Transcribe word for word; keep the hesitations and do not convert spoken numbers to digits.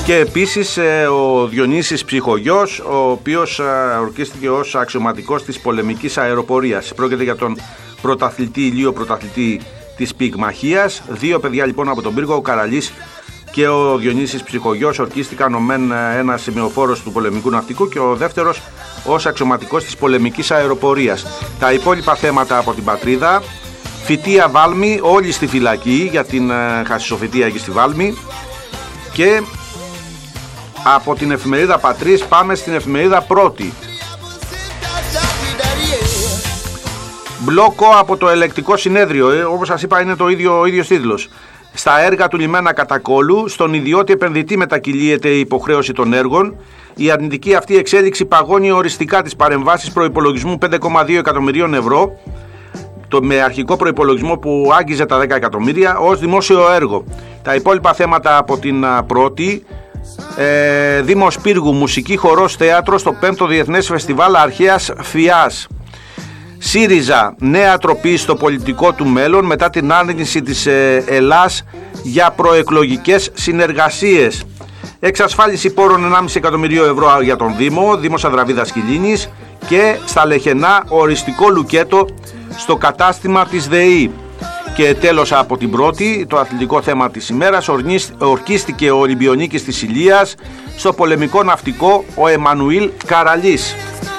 Και επίσης ο Διονύσης Ψυχογιός, ο οποίος ορκίστηκε ως αξιωματικός της πολεμικής αεροπορίας. Πρόκειται για τον πρωταθλητή, ηλίο πρωταθλητή της πυγμαχίας. Δύο παιδιά λοιπόν από τον πύργο, ο Καραλής και ο Διονύσης Ψυχογιός, ορκίστηκαν ο μεν ένας σημειοφόρος του πολεμικού ναυτικού και ο δεύτερος ως αξιωματικός της πολεμικής αεροπορίας. Τα υπόλοιπα θέματα από την πατρίδα: Φυτεία Βάλμη, όλοι στη φυλακή για την χασισοφυτεία εκεί στη Βάλμη. Και από την εφημερίδα Πατρίς πάμε στην εφημερίδα Πρώτη. Μπλόκο από το ελεκτικό συνέδριο, ε, όπως σας είπα είναι το ίδιο, ο ίδιος τίτλος. Στα έργα του λιμένα Κατακόλου, στον ιδιώτη επενδυτή μετακυλίεται η υποχρέωση των έργων. Η αρνητική αυτή εξέλιξη παγώνει οριστικά τις παρεμβάσεις προϋπολογισμού πέντε κόμμα δύο εκατομμυρίων ευρώ, το με αρχικό προϋπολογισμό που άγγιζε τα δέκα εκατομμύρια, ως δημόσιο έργο. Τα υπόλοιπα θέματα από την Πρώτη. Ε, Δήμος Πύργου, μουσική, χορός, θέατρο στο πέμπτο Διεθνές Φεστιβάλ Αρχαίας Φιάς. ΣΥΡΙΖΑ, νέα τροπή στο πολιτικό του μέλλον μετά την άρνηση της ε, Ελλάς για προεκλογικές συνεργασίες. Εξασφάλιση πόρων ενάμιση εκατομμυρίου ευρώ για τον Δήμο, Δήμος Ανδραβίδας Κιλίνης. Και στα Λεχενά, οριστικό λουκέτο στο κατάστημα της ΔΕΗ. Και τέλος από την Πρώτη, το αθλητικό θέμα της ημέρας: ορκίστηκε ο Ολυμπιονίκης της Ηλίας στο πολεμικό ναυτικό ο Εμμανουήλ Καραλής.